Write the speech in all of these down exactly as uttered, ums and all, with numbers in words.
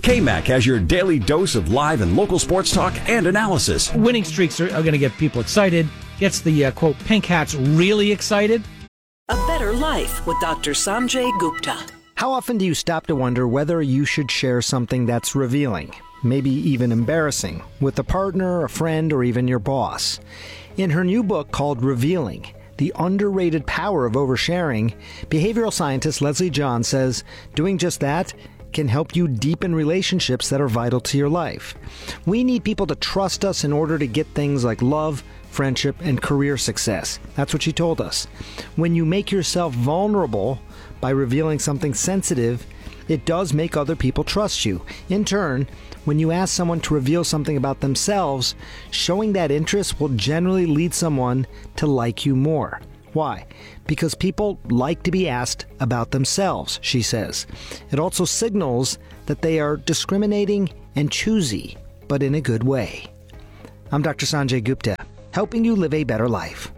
K-Mac has your daily dose of live and local sports talk and analysis. Winning streaks are, are going to get people excited, gets the, uh, quote, pink hats really excited. A Better Life with Doctor Sanjay Gupta. How often do you stop to wonder whether you should share something that's revealing, maybe even embarrassing, with a partner, a friend, or even your boss? In her new book called Revealing, The Underrated Power of Oversharing, behavioral scientist Leslie John says doing just that can help you deepen relationships that are vital to your life. We need people to trust us in order to get things like love, friendship, and career success. That's what she told us. When you make yourself vulnerable by revealing something sensitive, it does make other people trust you. In turn, when you ask someone to reveal something about themselves, showing that interest will generally lead someone to like you more. Why? Because people like to be asked about themselves, she says. It also signals that they are discriminating and choosy, but in a good way. I'm Doctor Sanjay Gupta, helping you live a better life.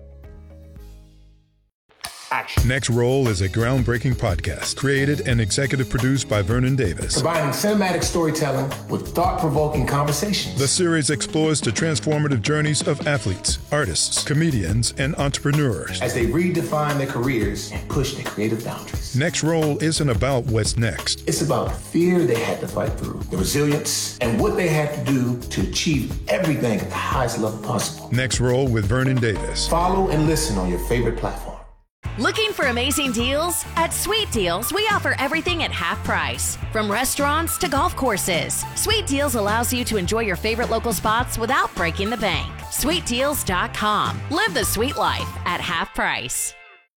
Action. Next Roll is a groundbreaking podcast created and executive produced by Vernon Davis. Combining cinematic storytelling with thought-provoking conversations. The series explores the transformative journeys of athletes, artists, comedians, and entrepreneurs as they redefine their careers and push their creative boundaries. Next Roll isn't about what's next. It's about the fear they had to fight through, the resilience, and what they had to do to achieve everything at the highest level possible. Next Roll with Vernon Davis. Follow and listen on your favorite platform. Looking for amazing deals? At Sweet Deals, we offer everything at half price. From restaurants to golf courses, Sweet Deals allows you to enjoy your favorite local spots without breaking the bank. sweet deals dot com. Live the sweet life at half price.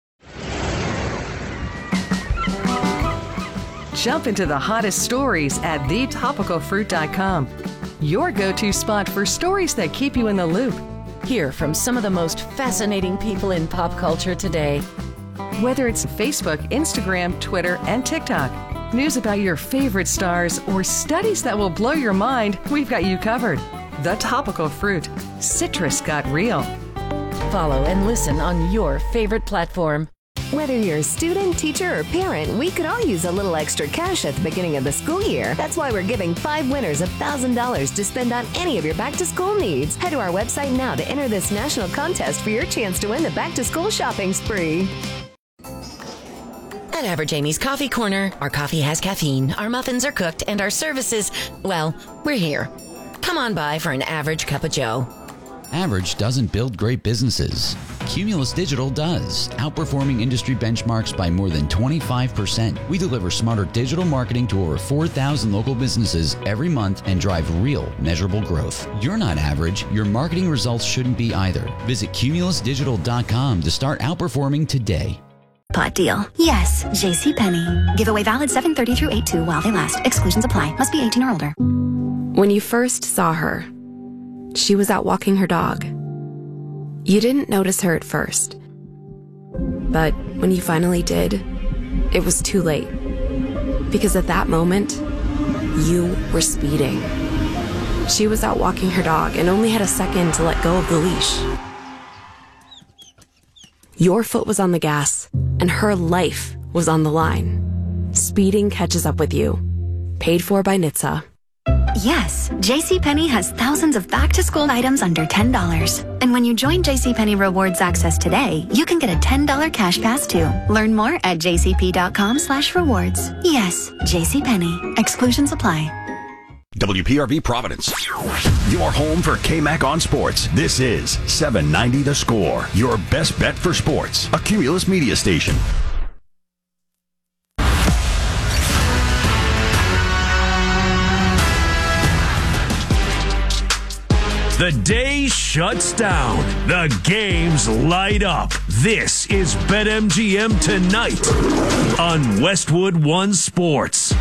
Jump into the hottest stories at the topical fruit dot com. Your go-to spot for stories that keep you in the loop. Hear from some of the most fascinating people in pop culture today. Whether it's Facebook, Instagram, Twitter, and TikTok, news about your favorite stars, or studies that will blow your mind, we've got you covered. The Topical Fruit. Citrus got real. Follow and listen on your favorite platform. Whether you're a student, teacher, or parent, we could all use a little extra cash at the beginning of the school year. That's why we're giving five winners one thousand dollars to spend on any of your back-to-school needs. Head to our website now to enter this national contest for your chance to win the back-to-school shopping spree. At Average Amy's Coffee Corner, our coffee has caffeine, our muffins are cooked, and our services, well, we're here. Come on by for an average cup of joe. Average doesn't build great businesses. Cumulus Digital does, outperforming industry benchmarks by more than twenty-five percent. We deliver smarter digital marketing to over four thousand local businesses every month and drive real, measurable growth. You're not average. Your marketing results shouldn't be either. Visit cumulus digital dot com to start outperforming today. Pot deal. Yes, JCPenney. Giveaway valid seven thirty through eight two while they last. Exclusions apply. Must be eighteen or older. When you first saw her, she was out walking her dog. You didn't notice her at first. But when you finally did, it was too late. Because at that moment, you were speeding. She was out walking her dog and only had a second to let go of the leash. Your foot was on the gas, and her life was on the line. Speeding catches up with you. Paid for by N H T S A. Yes, JCPenney has thousands of back-to-school items under ten dollars. And when you join JCPenney Rewards Access today, you can get a ten dollars cash pass too. Learn more at jcp.com slash rewards. Yes, JCPenney. Exclusions apply. W P R V Providence, your home for K-Mac on sports. This is seven ninety The Score, your best bet for sports, a Cumulus media station. The day shuts down. The games light up. This is BetMGM Tonight on Westwood One Sports.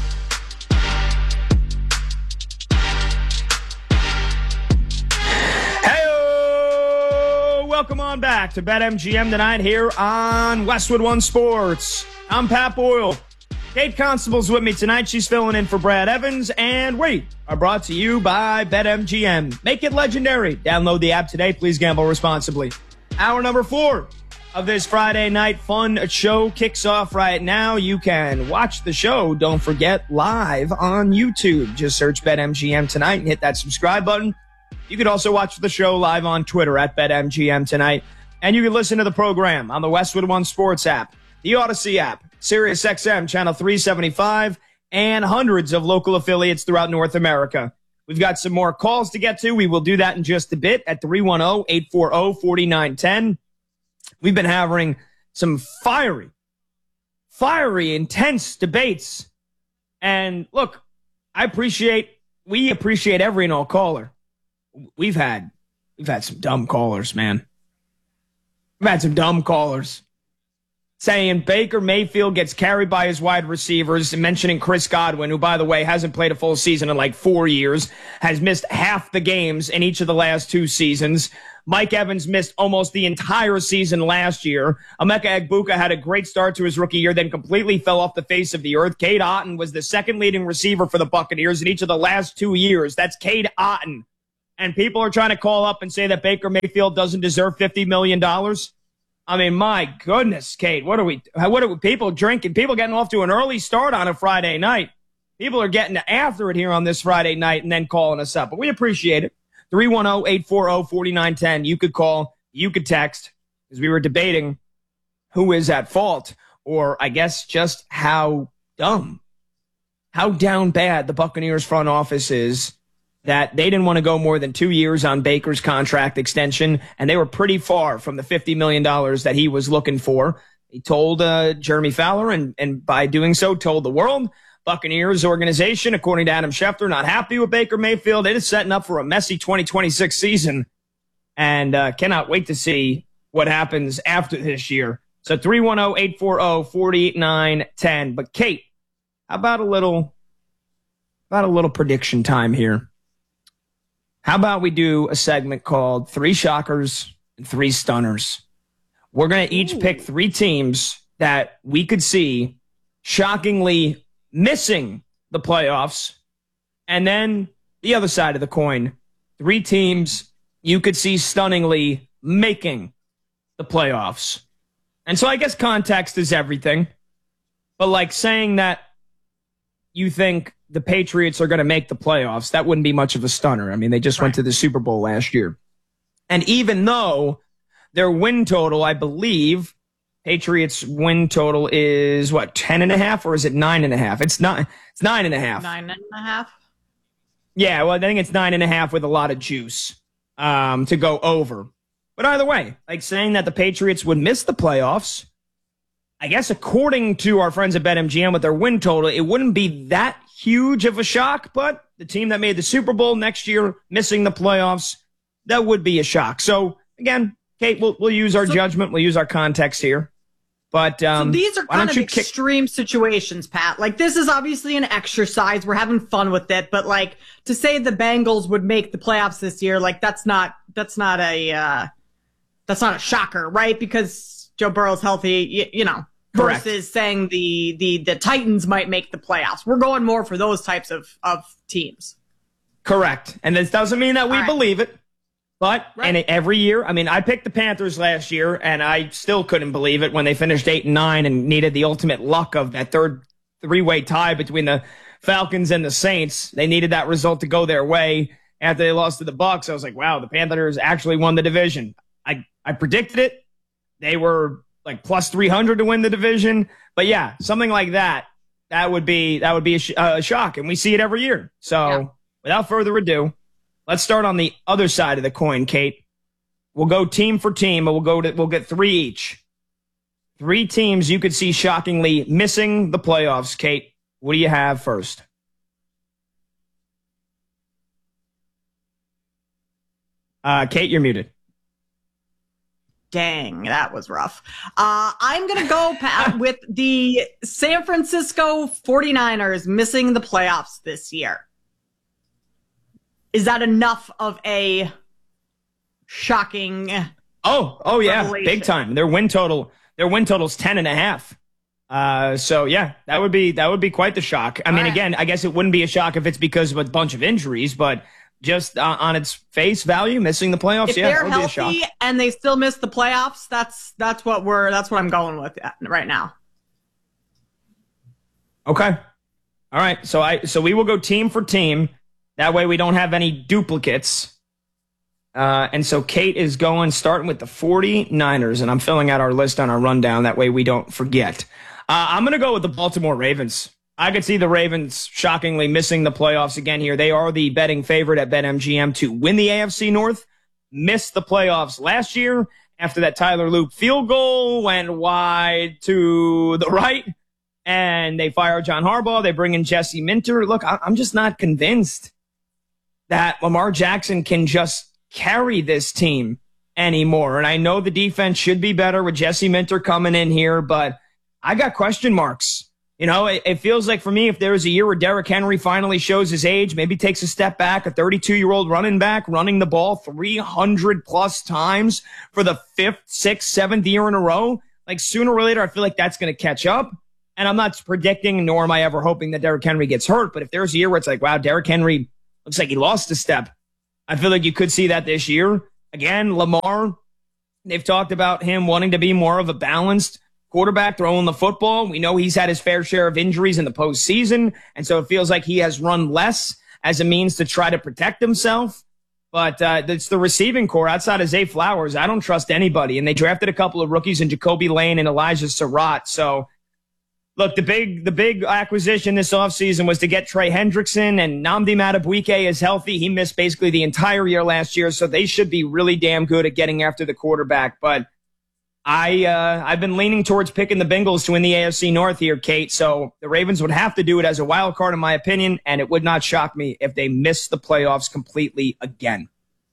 Hey-o! Welcome on back to BetMGM Tonight here on Westwood One Sports. I'm Pat Boyle. Kate Constable's with me tonight. She's filling in for Brad Evans. And we are brought to you by BetMGM. Make it legendary. Download the app today. Please gamble responsibly. Hour number four of this Friday night fun show kicks off right now. You can watch the show, don't forget, live on YouTube. Just search BetMGM Tonight and hit that subscribe button. You can also watch the show live on Twitter at BetMGM Tonight. And you can listen to the program on the Westwood One Sports app, the Odyssey app, Sirius X M Channel three seventy-five, and hundreds of local affiliates throughout North America. We've got some more calls to get to. We will do that in just a bit at three one zero, eight four zero, four nine one zero. We've been having some fiery, fiery, intense debates. And look, I appreciate, we appreciate every and all caller. We've had, we've had some dumb callers, man. We've had some dumb callers saying Baker Mayfield gets carried by his wide receivers, and mentioning Chris Godwin, who, by the way, hasn't played a full season in like four years, has missed half the games in each of the last two seasons. Mike Evans missed almost the entire season last year. Emeka Egbuka had a great start to his rookie year, then completely fell off the face of the earth. Cade Otton was the second leading receiver for the Buccaneers in each of the last two years. That's Cade Otton. And people are trying to call up and say that Baker Mayfield doesn't deserve fifty million dollars. I mean, my goodness, Kate, what are we, what are we, people drinking, people getting off to an early start on a Friday night. People are getting after it here on this Friday night and then calling us up. But we appreciate it. three one zero, eight four zero, four nine one zero. You could call, you could text, because we were debating who is at fault, or I guess just how dumb, how down bad the Buccaneers front office is, that they didn't want to go more than two years on Baker's contract extension, and they were pretty far from the fifty million dollars that he was looking for. He told uh, Jeremy Fowler, and, and by doing so, told the world, Buccaneers organization, according to Adam Schefter, not happy with Baker Mayfield. It is setting up for a messy twenty twenty-six season, and uh, cannot wait to see what happens after this year. So three one zero, eight four zero, four nine one zero. But Kate, how about a little, about a little prediction time here? How about we do a segment called Three Shockers and Three Stunners? We're going to each Ooh. pick three teams that we could see shockingly missing the playoffs. And then the other side of the coin, three teams you could see stunningly making the playoffs. And so I guess context is everything. But like saying that you think the Patriots are going to make the playoffs, that wouldn't be much of a stunner. I mean, they just right. went to the Super Bowl last year. And even though their win total, I believe, Patriots win total is what, ten and a half, or is it nine and a half? It's not, it's nine and a half. Nine and a half? Yeah, well, I think it's nine and a half with a lot of juice um, to go over. But either way, like saying that the Patriots would miss the playoffs, I guess according to our friends at BetMGM with their win total, it wouldn't be that huge of a shock, but the team that made the Super Bowl next year missing the playoffs, that would be a shock. So again, Kate, we'll, we'll use our so, judgment. We'll use our context here. But um, so these are kind of extreme kick- situations, Pat. Like, this is obviously an exercise. We're having fun with it. But like, to say the Bengals would make the playoffs this year, like that's not, that's not a, uh, that's not a shocker, right? Because Joe Burrow's healthy, you, you know. Correct. Versus saying the, the, the Titans might make the playoffs. We're going more for those types of, of teams. Correct. And this doesn't mean that we right. believe it. But right. and it, every year, I mean, I picked the Panthers last year, and I still couldn't believe it when they finished eight and nine and needed the ultimate luck of that third three-way tie between the Falcons and the Saints. They needed that result to go their way after they lost to the Bucs. I was like, wow, the Panthers actually won the division. I, I predicted it. They were like plus three hundred to win the division. But yeah, something like that, that would be, that would be a, sh- uh, a shock. And we see it every year. So yeah. without further ado, let's start on the other side of the coin, Kate. We'll go team for team, and we'll go to, we'll get three each. Three teams you could see shockingly missing the playoffs, Kate. What do you have first? Uh, Kate, you're muted. Dang, that was rough. Uh, I'm going to go, Pat, with the San Francisco forty-niners missing the playoffs this year. Is that enough of a shocking Oh, oh yeah, revelation? Big time. Their win total, their win total's ten and a half. Uh, so yeah, that would be, that would be quite the shock. I All mean, right. again, I guess it wouldn't be a shock if it's because of a bunch of injuries, but just uh, on its face value, missing the playoffs. If yeah, they're that would be a shock. healthy and they still miss the playoffs, that's that's what we're that's what I'm going with right now. Okay. All right. So I so we will go team for team. That way we don't have any duplicates. Uh, and so Kate is going, starting with the 49ers, and I'm filling out our list on our rundown. That way we don't forget. Uh, I'm going to go with the Baltimore Ravens. I could see the Ravens shockingly missing the playoffs again here. They are the betting favorite at BetMGM to win the A F C North. Missed the playoffs last year after that Tyler Luke field goal went wide to the right, and they fire John Harbaugh. They bring in Jesse Minter. Look, I'm just not convinced that Lamar Jackson can just carry this team anymore. And I know the defense should be better with Jesse Minter coming in here, but I got question marks. You know, it, it feels like for me, if there was a year where Derrick Henry finally shows his age, maybe takes a step back, a thirty-two-year-old running back running the ball three hundred plus times for the fifth, sixth, seventh year in a row, like sooner or later, I feel like that's going to catch up. And I'm not predicting, nor am I ever hoping that Derrick Henry gets hurt. But if there's a year where it's like, wow, Derrick Henry looks like he lost a step, I feel like you could see that this year. Again, Lamar, they've talked about him wanting to be more of a balanced quarterback throwing the football. We know he's had his fair share of injuries in the postseason, and so it feels like he has run less as a means to try to protect himself. But uh, it's the receiving core outside of Zay Flowers. I don't trust anybody, and they drafted a couple of rookies in Jacoby Lane and Elijah Surratt. So, look, the big the big acquisition this offseason was to get Trey Hendrickson, and Nnamdi Madubuike is healthy. He missed basically the entire year last year, so they should be really damn good at getting after the quarterback. But I, uh, I've been leaning towards picking the Bengals to win the A F C North here, Kate. So the Ravens would have to do it as a wild card, in my opinion, and it would not shock me if they miss the playoffs completely again.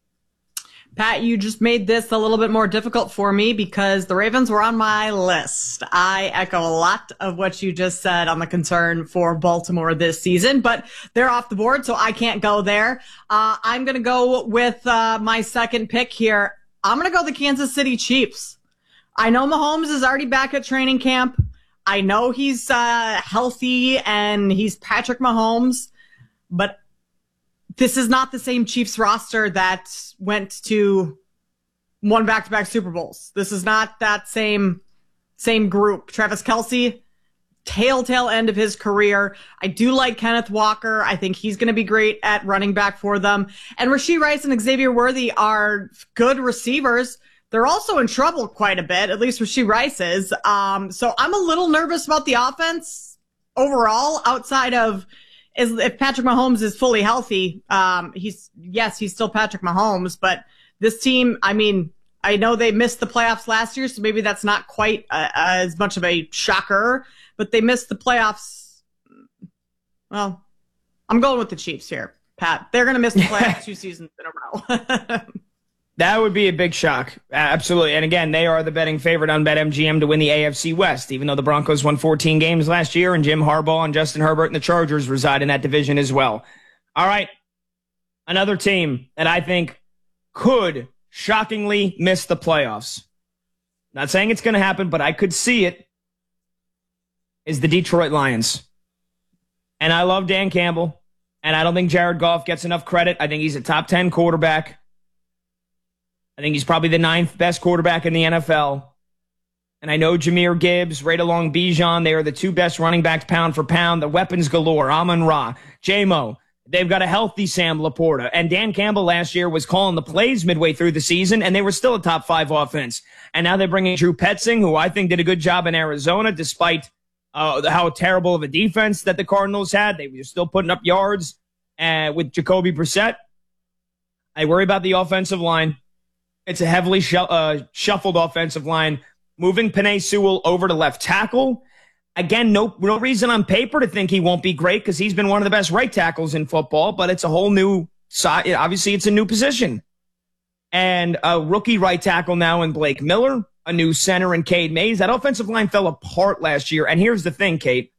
Pat, you just made this a little bit more difficult for me because the Ravens were on my list. I echo a lot of what you just said on the concern for Baltimore this season, but they're off the board, so I can't go there. Uh, I'm going to go with uh, my second pick here. I'm going to go the Kansas City Chiefs. I know Mahomes is already back at training camp. I know he's uh, healthy and he's Patrick Mahomes, but this is not the same Chiefs roster that went to one back-to-back Super Bowls. This is not that same same group. Travis Kelce, tail, tail end of his career. I do like Kenneth Walker. I think he's going to be great at running back for them. And Rashee Rice and Xavier Worthy are good receivers. They're also in trouble quite a bit, at least Rashee Rice is. Um, so I'm a little nervous about the offense overall, outside of is if Patrick Mahomes is fully healthy. Um, he's, yes, he's still Patrick Mahomes, but this team, I mean, I know they missed the playoffs last year, so maybe that's not quite uh, as much of a shocker, but they missed the playoffs. Well, I'm going with the Chiefs here, Pat. They're going to miss the playoffs two seasons in a row. That would be a big shock. Absolutely. And again, they are the betting favorite on BetMGM to win the A F C West, even though the Broncos won fourteen games last year and Jim Harbaugh and Justin Herbert and the Chargers reside in that division as well. All right. Another team that I think could shockingly miss the playoffs. Not saying it's going to happen, but I could see it, is the Detroit Lions. And I love Dan Campbell, and I don't think Jared Goff gets enough credit. I think he's a top ten quarterback. I think he's probably the ninth best quarterback in the N F L. And I know Jahmyr Gibbs, right along Bijan, they are the two best running backs pound for pound. The weapons galore, Amon-Ra, J-Mo. They've got a healthy Sam Laporta. And Dan Campbell last year was calling the plays midway through the season, and they were still a top five offense. And now they're bringing Drew Petzing, who I think did a good job in Arizona, despite uh, how terrible of a defense that the Cardinals had. They were still putting up yards uh, with Jacoby Brissett. I worry about the offensive line. It's a heavily sh- uh, shuffled offensive line. Moving Penei Sewell over to left tackle. Again, no no reason on paper to think he won't be great because he's been one of the best right tackles in football, but it's a whole new side. Obviously, it's a new position. And a rookie right tackle now in Blake Miller, a new center in Cade Mays. That offensive line fell apart last year. And here's the thing, Kate.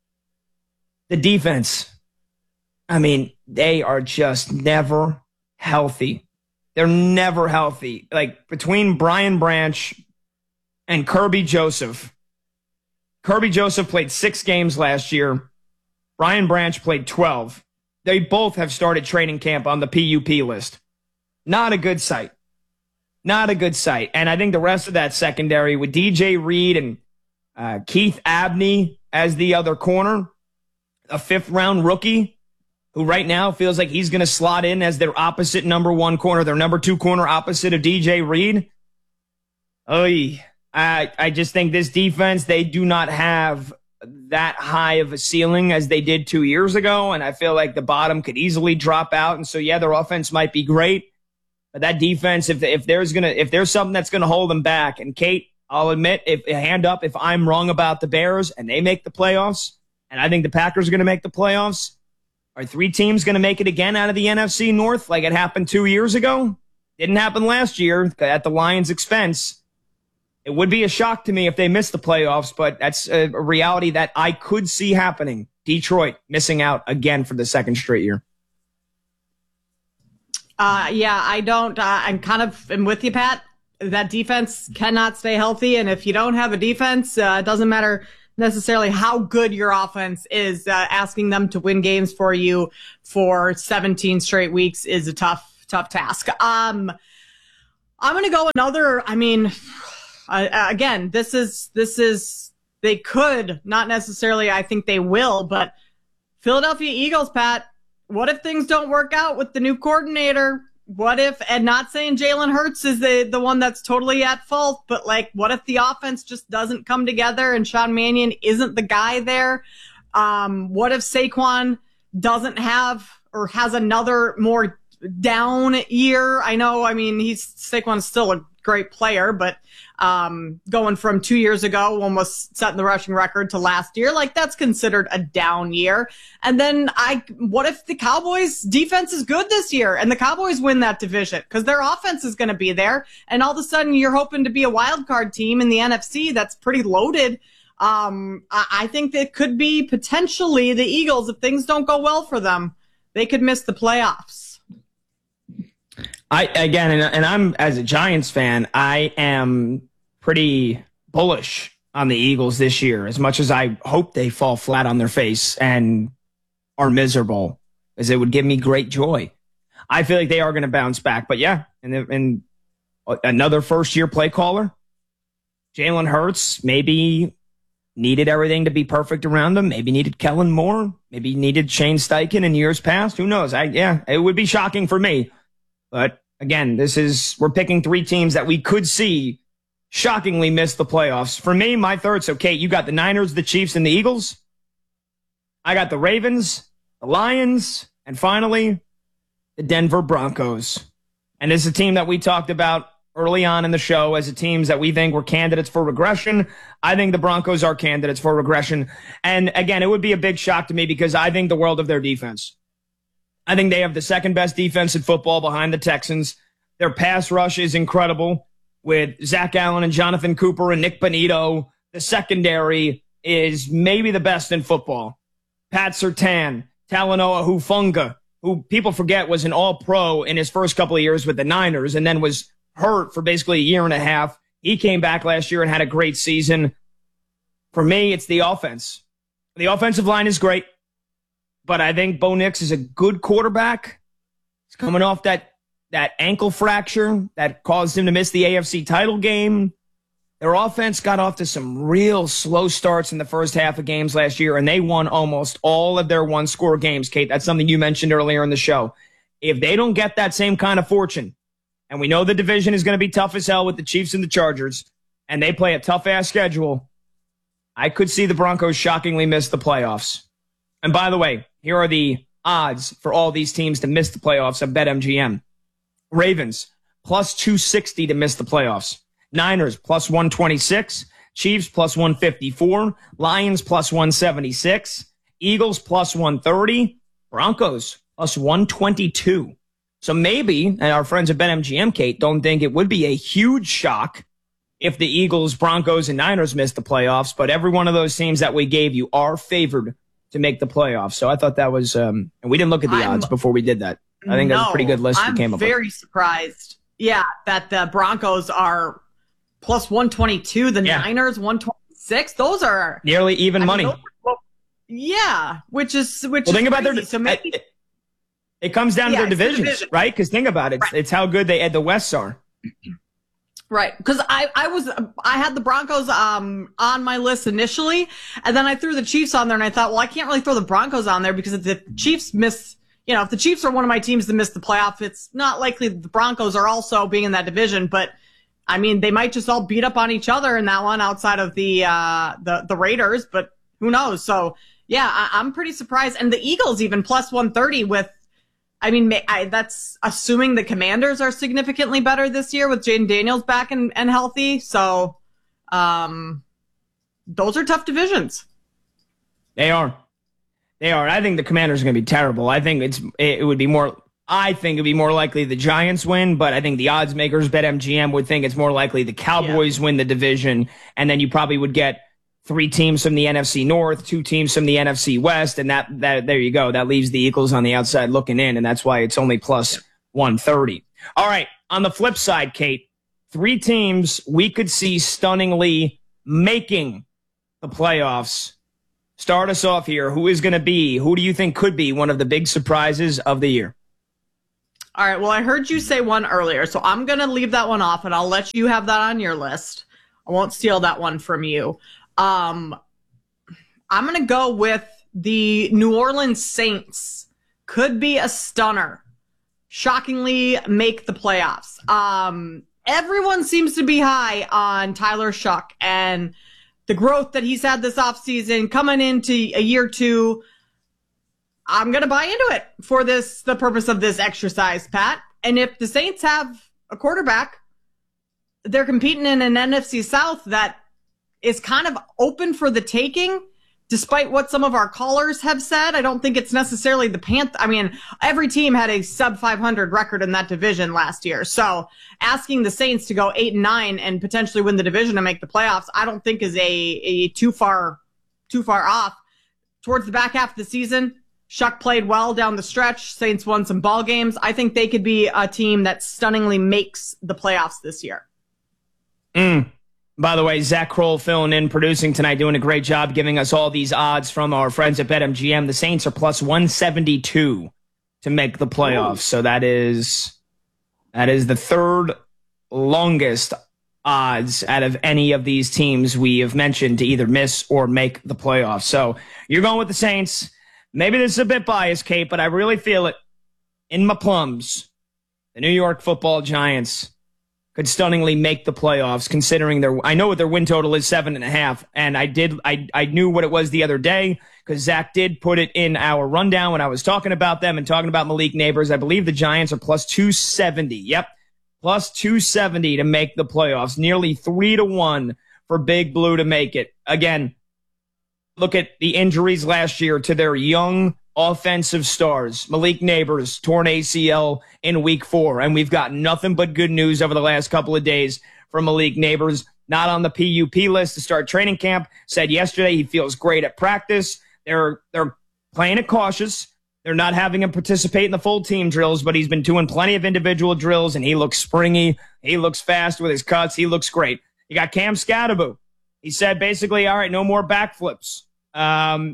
The defense. I mean, they are just never healthy. They're never healthy. Like, between Brian Branch and Kirby Joseph. Kirby Joseph played six games last year. Brian Branch played twelve. they both have started training camp on the P U P list. Not a good sight. Not a good sight. And I think the rest of that secondary with D J Reed and uh, Keith Abney as the other corner, a fifth-round rookie who right now feels like he's going to slot in as their opposite number one corner, their number two corner opposite of D J Reed. Oy, I, I just think this defense, they do not have that high of a ceiling as they did two years ago, and I feel like the bottom could easily drop out. And so, yeah, their offense might be great, but that defense, if if there's gonna if there's something that's gonna hold them back, and Kate, I'll admit, if hand up if I'm wrong about the Bears and they make the playoffs, and I think the Packers are gonna make the playoffs, are three teams gonna make it again out of the N F C North like it happened two years ago? Didn't happen last year at the Lions' expense. It would be a shock to me if they missed the playoffs, but that's a reality that I could see happening. Detroit missing out again for the second straight year. Uh, yeah, I don't. Uh, I'm kind of am with you, Pat. That defense cannot stay healthy, and if you don't have a defense, uh, it doesn't matter necessarily how good your offense is. Uh, asking them to win games for you for seventeen straight weeks is a tough, tough task. Um, I'm going to go another. I mean. Uh, again, this is, this is, they could, not necessarily, I think they will, but Philadelphia Eagles, Pat, what if things don't work out with the new coordinator? What if, and not saying Jalen Hurts is the, the one that's totally at fault, but like, what if the offense just doesn't come together and Sean Mannion isn't the guy there? Um, what if Saquon doesn't have, or has another more down year? I know, I mean, he's, Saquon's still a great player, but um going from two years ago, almost setting the rushing record, to last year, like that's considered a down year. And then I, what if the Cowboys defense is good this year and the Cowboys win that division because their offense is going to be there, and all of a sudden you're hoping to be a wild card team in the N F C that's pretty loaded. Um, I, I think that could be potentially the Eagles if things don't go well for them. They could miss the playoffs. I again, and, and I'm as a Giants fan, I am pretty bullish on the Eagles this year. As much as I hope they fall flat on their face and are miserable, as it would give me great joy. I feel like they are going to bounce back. But yeah, and and another first year play caller, Jalen Hurts, maybe needed everything to be perfect around him. Maybe needed Kellen Moore. Maybe needed Shane Steichen in years past. Who knows? I yeah, it would be shocking for me. But again, this is, we're picking three teams that we could see shockingly miss the playoffs. For me, my third, so Kate, you got the Niners, the Chiefs, and the Eagles. I got the Ravens, the Lions, and finally, the Denver Broncos. And this is a team that we talked about early on in the show as a teams that we think were candidates for regression. I think the Broncos are candidates for regression. And again, it would be a big shock to me because I think the world of their defense. I think they have the second best defense in football behind the Texans. Their pass rush is incredible with Zach Allen and Jonathan Cooper and Nick Bonito. The secondary is maybe the best in football. Pat Surtain, Talanoa Hufanga, who people forget was an all-pro in his first couple of years with the Niners and then was hurt for basically a year and a half. He came back last year and had a great season. For me, it's the offense. The offensive line is great. But I think Bo Nix is a good quarterback. He's coming off that that ankle fracture that caused him to miss the A F C title game. Their offense got off to some real slow starts in the first half of games last year, and they won almost all of their one-score games. Kate, that's something you mentioned earlier in the show. If they don't get that same kind of fortune, and we know the division is going to be tough as hell with the Chiefs and the Chargers, and they play a tough-ass schedule, I could see the Broncos shockingly miss the playoffs. And by the way, here are the odds for all these teams to miss the playoffs at BetMGM. Ravens, plus two sixty to miss the playoffs. Niners, plus one twenty-six. Chiefs, plus one fifty-four. Lions, plus one seventy-six. Eagles, plus one thirty. Broncos, plus one twenty-two. So maybe, and our friends at BetMGM, Kate, don't think it would be a huge shock if the Eagles, Broncos, and Niners miss the playoffs, but every one of those teams that we gave you are favored to make the playoffs. So I thought that was, um, and we didn't look at the I'm, odds before we did that. I think no, that was a pretty good list I'm we came up with. I'm very surprised. Yeah, that the Broncos are plus one twenty-two, the yeah. Niners one twenty-six. Those are nearly even I money. Mean, are, well, yeah, which is which well, is think crazy. about their so maybe It comes down Yeah, to their it's the divisions, division. right? Because think about it. It's, Right. it's how good they the Wests are. Right, because I, I was I had the Broncos um on my list initially, and then I threw the Chiefs on there, and I thought, well, I can't really throw the Broncos on there because if the Chiefs miss, you know, if the Chiefs are one of my teams to miss the playoff, it's not likely that the Broncos are also being in that division. But I mean, they might just all beat up on each other in that one outside of the uh the the Raiders, but who knows? So yeah, I, I'm pretty surprised, and the Eagles even plus one thirty with. I mean, I, that's assuming the Commanders are significantly better this year with Jaden Daniels back and, and healthy. So, um, those are tough divisions. They are. They are. I think the Commanders are going to be terrible. I think it's it would be more. I think it'd be more likely the Giants win, but I think the odds makers, BetMGM, would think it's more likely the Cowboys yeah. win the division, and then you probably would get three teams from the N F C North, two teams from the N F C West, and that, that there you go. That leaves the Eagles on the outside looking in, and that's why it's only plus one thirty. All right, on the flip side, Kate, three teams we could see stunningly making the playoffs. Start us off here. Who is going to be, who do you think could be one of the big surprises of the year? All right, well, I heard you say one earlier, so I'm going to leave that one off, and I'll let you have that on your list. I won't steal that one from you. Um, I'm going to go with the New Orleans Saints. Could be a stunner. Shockingly make the playoffs. Um, everyone seems to be high on Tyler Shuck and the growth that he's had this offseason coming into a year two. I'm going to buy into it for this, the purpose of this exercise, Pat. And if the Saints have a quarterback, they're competing in an N F C South that is kind of open for the taking, despite what some of our callers have said. I don't think it's necessarily the Panthers. I mean, every team had a sub five hundred record in that division last year. So asking the Saints to go eight and nine and potentially win the division and make the playoffs, I don't think is a, a too far, too far off. Towards the back half of the season, Shuck played well down the stretch. Saints won some ball games. I think they could be a team that stunningly makes the playoffs this year. Mm. By the way, Zach Kroll filling in, producing tonight, doing a great job giving us all these odds from our friends at BetMGM. The Saints are plus one seventy-two to make the playoffs. Ooh. So that is that is the third longest odds out of any of these teams we have mentioned to either miss or make the playoffs. So you're going with the Saints. Maybe this is a bit biased, Kate, but I really feel it in my plums. The New York Football Giants could stunningly make the playoffs, considering their. I know what their win total is, seven and a half, and I did. I I knew what it was the other day because Zach did put it in our rundown when I was talking about them and talking about Malik Neighbors. I believe the Giants are plus two seventy. Yep, plus two seventy to make the playoffs. Nearly three to one for Big Blue to make it. Again, look at the injuries last year to their young offensive stars. Malik Neighbors, torn A C L in week four. And we've got nothing but good news over the last couple of days from Malik Neighbors. Not on the P U P list to start training camp. Said yesterday he feels great at practice. They're, they're playing it cautious. They're not having him participate in the full team drills, but he's been doing plenty of individual drills, and he looks springy. He looks fast with his cuts. He looks great. You got Cam Scatterbo. He said basically, all right, no more backflips. Um...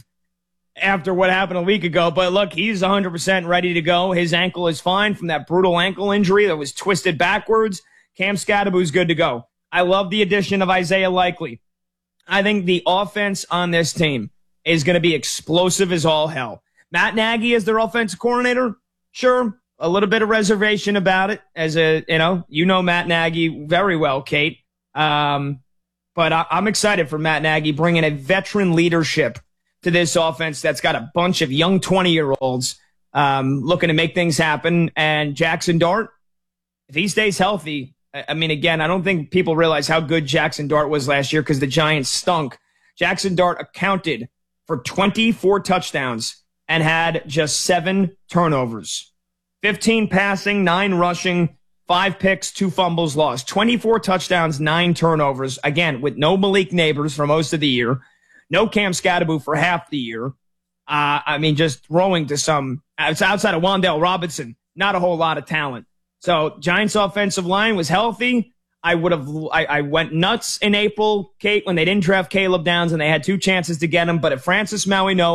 after what happened a week ago. But look, he's one hundred percent ready to go. His ankle is fine from that brutal ankle injury that was twisted backwards. Cam Scatterbo's good to go. I love the addition of Isaiah Likely. I think the offense on this team is going to be explosive as all hell. Matt Nagy is their offensive coordinator. Sure, a little bit of reservation about it. As a, you know, you know Matt Nagy very well, Kate. Um, but I, I'm excited for Matt Nagy bringing a veteran leadership to this offense that's got a bunch of young twenty-year-olds um, looking to make things happen. And Jackson Dart, if he stays healthy, I mean, again, I don't think people realize how good Jackson Dart was last year because the Giants stunk. Jackson Dart accounted for twenty-four touchdowns and had just seven turnovers. fifteen passing, nine rushing, five picks, two fumbles lost. twenty-four touchdowns, nine turnovers. Again, with no Malik Neighbors for most of the year. No Cam Scatterbo for half the year. Uh, I mean, just throwing to some, it's outside of Wan'Dale Robinson, not a whole lot of talent. So Giants offensive line was healthy. I would have, I, I went nuts in April, Kate, when they didn't draft Caleb Downs and they had two chances to get him. But if Francis Mauigoa,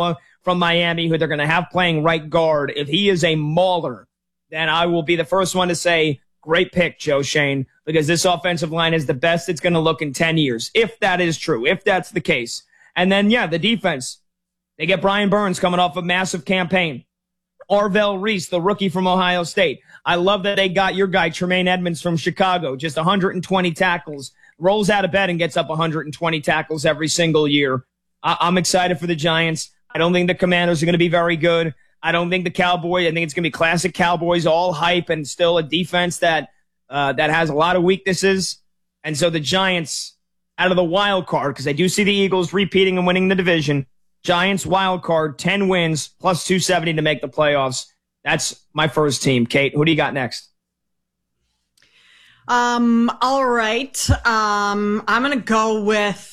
from Miami, who they're going to have playing right guard, if he is a mauler, then I will be the first one to say, great pick, Joe Schoen, because this offensive line is the best it's going to look in ten years, if that is true, if that's the case. And then, yeah, the defense. They get Brian Burns coming off a massive campaign. Arvell Reese, the rookie from Ohio State. I love that they got your guy, Tremaine Edmonds from Chicago, just one hundred twenty tackles, rolls out of bed and gets up one hundred twenty tackles every single year. I- I'm excited for the Giants. I don't think the Commanders are going to be very good. I don't think the Cowboys, I think it's going to be classic Cowboys, all hype and still a defense that uh, that has a lot of weaknesses. And so the Giants, out of the wild card, because I do see the Eagles repeating and winning the division, Giants wild card, ten wins, plus two seventy to make the playoffs. That's my first team. Kate, who do you got next? Um, all right. Um, I'm going to go with,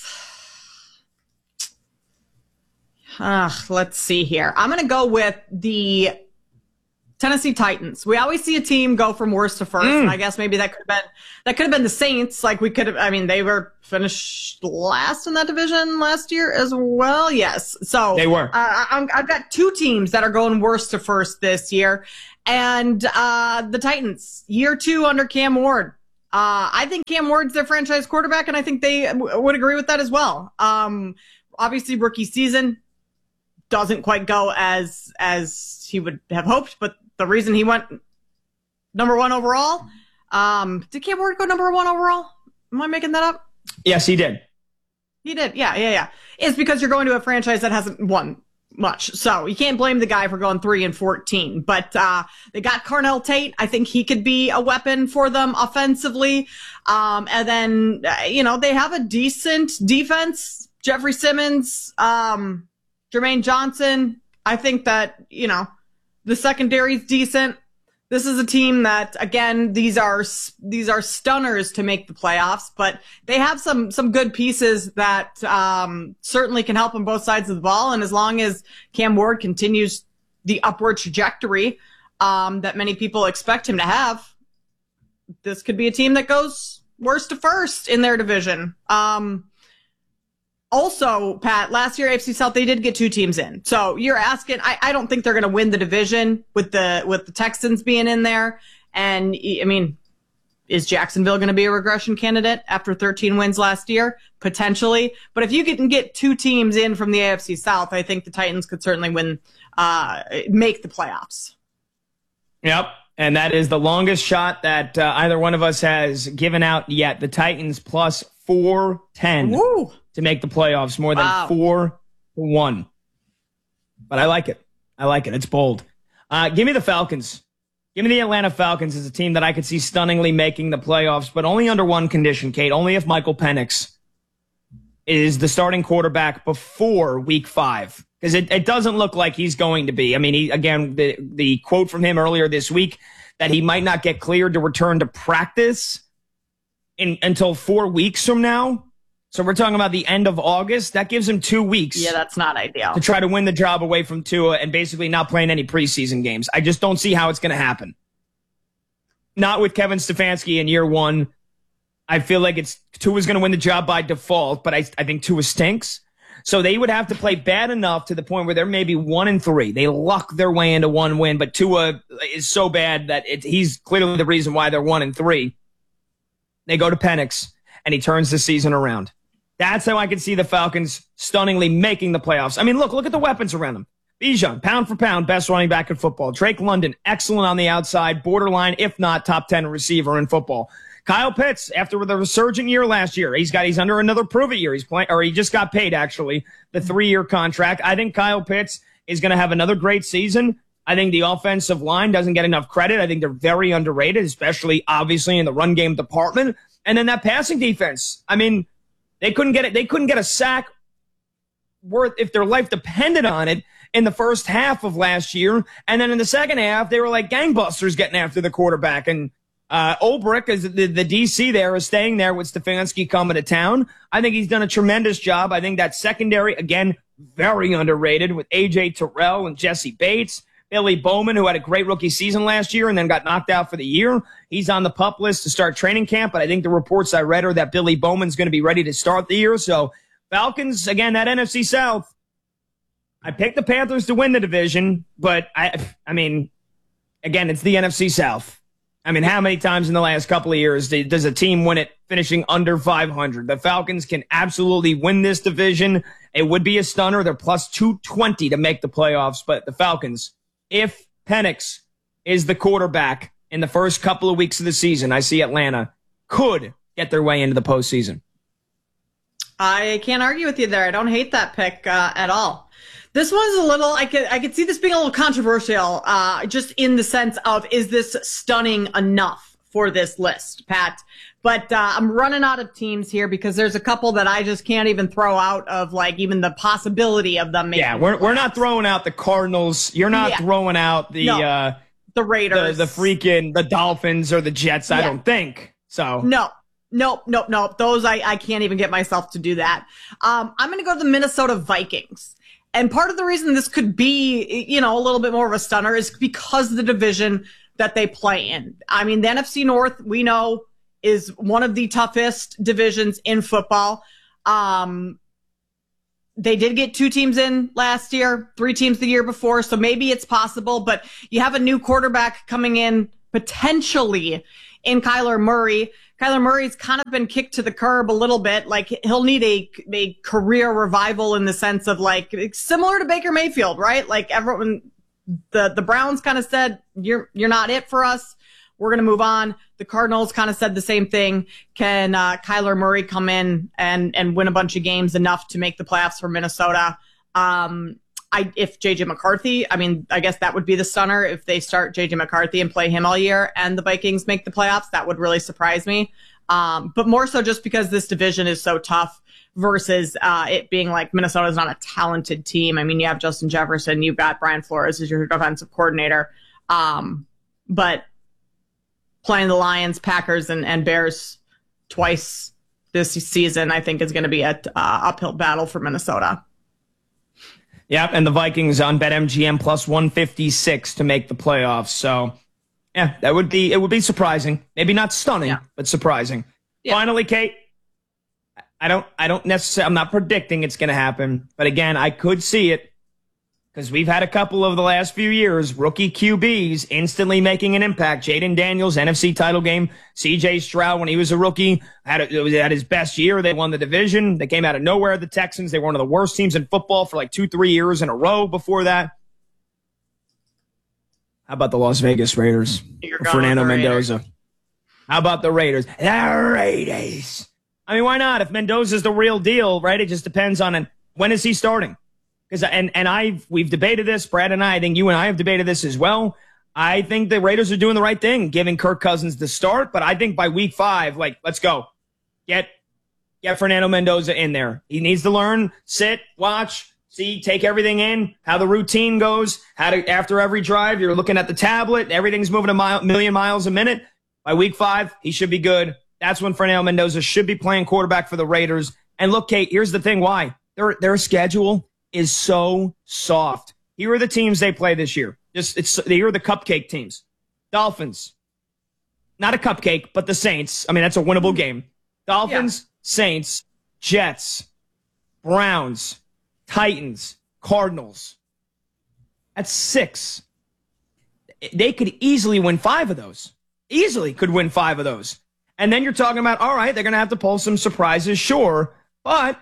uh, let's see here. I'm going to go with the Tennessee Titans. We always see a team go from worst to first, mm. and I guess maybe that could have been that could have been the Saints. Like we could have, I mean, they were finished last in that division last year as well. Yes, so they were. Uh, I'm, I've got two teams that are going worst to first this year, and uh, the Titans, year two under Cam Ward. Uh, I think Cam Ward's their franchise quarterback, and I think they w- would agree with that as well. Um, obviously, rookie season doesn't quite go as as he would have hoped, but the reason he went number one overall, um, did Cam Ward go number one overall? Am I making that up? Yes, he did. He did. Yeah, yeah, yeah. It's because you're going to a franchise that hasn't won much. So you can't blame the guy for going three and fourteen, but, uh, they got Carnell Tate. I think he could be a weapon for them offensively. Um, and then, uh, you know, they have a decent defense. Jeffrey Simmons, um, Jermaine Johnson. I think that, you know, the secondary is decent. This is a team that, again, these are these are stunners to make the playoffs, but they have some some good pieces that um, certainly can help on both sides of the ball. And as long as Cam Ward continues the upward trajectory um, that many people expect him to have, this could be a team that goes worst to first in their division. Um, Also, Pat, last year A F C South, they did get two teams in. So you're asking, I, I don't think they're going to win the division with the with the Texans being in there. And, I mean, is Jacksonville going to be a regression candidate after thirteen wins last year? Potentially. But if you can get two teams in from the A F C South, I think the Titans could certainly win, uh, make the playoffs. Yep. And that is the longest shot that uh, either one of us has given out yet. The Titans plus four ten. Woo! To make the playoffs, more than wow. four to one. But I like it. I like it. It's bold. Uh, give me the Falcons. Give me the Atlanta Falcons as a team that I could see stunningly making the playoffs, but only under one condition, Kate. Only if Michael Penix is the starting quarterback before week five. Because it, it doesn't look like he's going to be. I mean, he, again, the, the quote from him earlier this week that he might not get cleared to return to practice in, until four weeks from now. So we're talking about the end of August. That gives him two weeks. Yeah, that's not ideal. To try to win the job away from Tua and basically not playing any preseason games. I just don't see how it's going to happen. Not with Kevin Stefanski in year one. I feel like it's Tua's going to win the job by default, but I, I think Tua stinks. So they would have to play bad enough to the point where they're maybe one and three. They luck their way into one win, but Tua is so bad that it, he's clearly the reason why they're one and three. They go to Penix, and he turns the season around. That's how I can see the Falcons stunningly making the playoffs. I mean, look, look at the weapons around them. Bijan, pound for pound, best running back in football. Drake London, excellent on the outside, borderline, if not top ten receiver in football. Kyle Pitts, after the resurgent year last year, he's got he's under another prove-it year. He's playing, or he just got paid actually the three-year contract. I think Kyle Pitts is going to have another great season. I think the offensive line doesn't get enough credit. I think they're very underrated, especially obviously in the run game department. And then that passing defense. I mean, They couldn't get it. They couldn't get a sack worth if their life depended on it in the first half of last year. And then in the second half, they were like gangbusters getting after the quarterback. And uh, Olbrich, is the, the D C there, is staying there with Stefanski coming to town. I think he's done a tremendous job. I think that secondary, again, very underrated with A J Terrell and Jesse Bates. Billy Bowman, who had a great rookie season last year and then got knocked out for the year. He's on the PUP list to start training camp, but I think the reports I read are that Billy Bowman's going to be ready to start the year. So Falcons, again, that N F C South, I picked the Panthers to win the division, but I, I mean, again, it's the N F C South. I mean, how many times in the last couple of years does a team win it finishing under five hundred? The Falcons can absolutely win this division. It would be a stunner. They're plus two twenty to make the playoffs, but the Falcons, if Penix is the quarterback in the first couple of weeks of the season, I see Atlanta could get their way into the postseason. I can't argue with you there. I don't hate that pick uh, at all. This one's a little, I could, I could see this being a little controversial, uh, just in the sense of, is this stunning enough for this list, Pat? But, uh, I'm running out of teams here because there's a couple that I just can't even throw out of, like, even the possibility of them making. Yeah, we're, we're not throwing out the Cardinals. You're not yeah. throwing out the, no. uh, the Raiders, the, the freaking, the Dolphins or the Jets. I yeah. don't think so. No. Nope, nope, nope. Those, I, I can't even get myself to do that. Um, I'm going to go to the Minnesota Vikings. And part of the reason this could be, you know, a little bit more of a stunner is because of the division that they play in. I mean, the N F C North, we know, is one of the toughest divisions in football. Um, they did get two teams in last year, three teams the year before, so maybe it's possible. But you have a new quarterback coming in potentially in Kyler Murray. Kyler Murray's kind of been kicked to the curb a little bit. Like, he'll need a, a career revival in the sense of, like, similar to Baker Mayfield, right? Like, everyone, the, the Browns kind of said, you're, you're not it for us. We're going to move on. The Cardinals kind of said the same thing. Can, uh, Kyler Murray come in and, and win a bunch of games enough to make the playoffs for Minnesota? Um, I, if J J McCarthy, I mean, I guess that would be the stunner if they start J J McCarthy and play him all year and the Vikings make the playoffs. That would really surprise me. Um, but more so just because this division is so tough versus uh, it being like Minnesota's not a talented team. I mean, you have Justin Jefferson, you've got Brian Flores as your defensive coordinator. Um, but playing the Lions, Packers, and, and Bears twice this season, I think is going to be an uh, uphill battle for Minnesota. Yep, and the Vikings on BetMGM plus one fifty-six to make the playoffs. So, yeah, that would be it would be surprising. Maybe not stunning, yeah. but surprising. Yeah. Finally, Kate, I don't I don't necessarily I'm not predicting it's going to happen, but again, I could see it because we've had a couple of the last few years, rookie Q Bs instantly making an impact. Jaden Daniels, N F C title game. C J Stroud, when he was a rookie, had a, it was at his best year. They won the division. They came out of nowhere, the Texans. They were one of the worst teams in football for like two, three years in a row before that. How about the Las Vegas Raiders? Fernando Mendoza. Raiders. How about the Raiders? The Raiders. I mean, why not? If Mendoza's the real deal, right? It just depends on when is he starting. Because and and I we've debated this, Brad and I. I think you and I have debated this as well. I think the Raiders are doing the right thing, giving Kirk Cousins the start. But I think by week five, like, let's go, get get Fernando Mendoza in there. He needs to learn, sit, watch, see, take everything in, how the routine goes. How to after every drive, you're looking at the tablet, everything's moving a mile, million miles a minute. By week five, he should be good. That's when Fernando Mendoza should be playing quarterback for the Raiders. And look, Kate, here's the thing: why their their schedule is so soft. Here are the teams they play this year. Just it's here are the cupcake teams. Dolphins. Not a cupcake, but the Saints. I mean, that's a winnable game. Dolphins, yeah. Saints, Jets, Browns, Titans, Cardinals. That's six. They could easily win five of those. Easily could win five of those. And then you're talking about, all right, they're going to have to pull some surprises, sure. But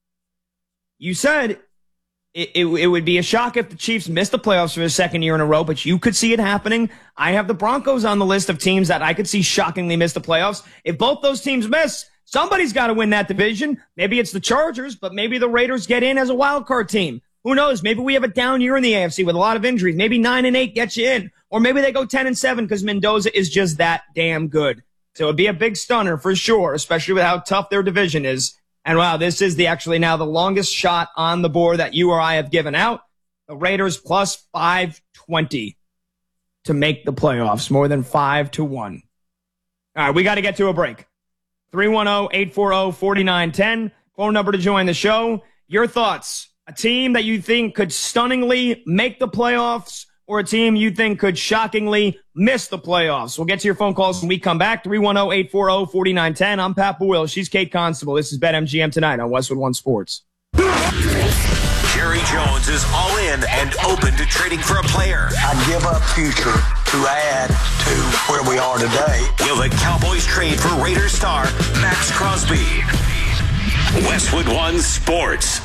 you said It, it, it would be a shock if the Chiefs missed the playoffs for the second year in a row, but you could see it happening. I have the Broncos on the list of teams that I could see shockingly miss the playoffs. If both those teams miss, somebody's got to win that division. Maybe it's the Chargers, but maybe the Raiders get in as a wild card team. Who knows? Maybe we have a down year in the A F C with a lot of injuries. Maybe nine and eight gets you in, or maybe they go ten and seven because Mendoza is just that damn good. So it'd be a big stunner for sure, especially with how tough their division is. And wow, this is the actually now the longest shot on the board that you or I have given out. The Raiders plus five twenty to make the playoffs, more than five to one. All right, we got to get to a break. three one zero, eight four zero, four nine one zero, phone number to join the show. Your thoughts, a team that you think could stunningly make the playoffs or a team you think could shockingly miss the playoffs? We'll get to your phone calls when we come back. three one zero, eight four zero, four nine one zero. I'm Pat Boyle. She's Kate Constable. This is BetMGM Tonight on Westwood One Sports. Share Jerry Jones is all in and open to trading for a player. I'd give up future to add to where we are today. Will the Cowboys trade for Raiders star Max Crosby? Westwood One Sports.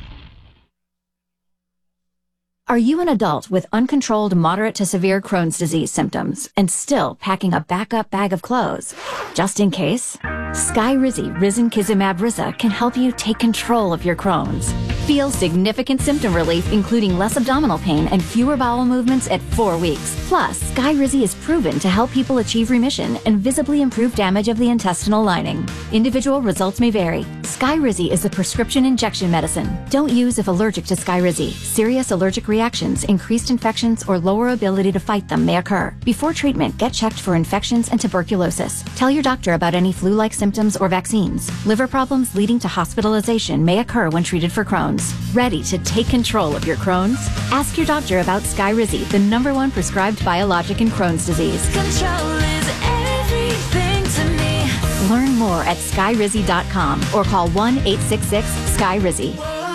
Are you an adult with uncontrolled moderate to severe Crohn's disease symptoms and still packing a backup bag of clothes? Just in case, Skyrizi Risankizumab Riza can help you take control of your Crohn's. Feel significant symptom relief, including less abdominal pain and fewer bowel movements at four weeks. Plus, Skyrizi is proven to help people achieve remission and visibly improve damage of the intestinal lining. Individual results may vary. Skyrizi is a prescription injection medicine. Don't use if allergic to Skyrizi. Serious allergic reactions, increased infections, or lower ability to fight them may occur. Before treatment, get checked for infections and tuberculosis. Tell your doctor about any flu-like symptoms or vaccines. Liver problems leading to hospitalization may occur when treated for Crohn's. Ready to take control of your Crohn's? Ask your doctor about Skyrizi, the number one prescribed biologic in Crohn's disease. Control is everything to me. Learn more at skyrizi dot com or call one eight six six, S K Y R I Z I.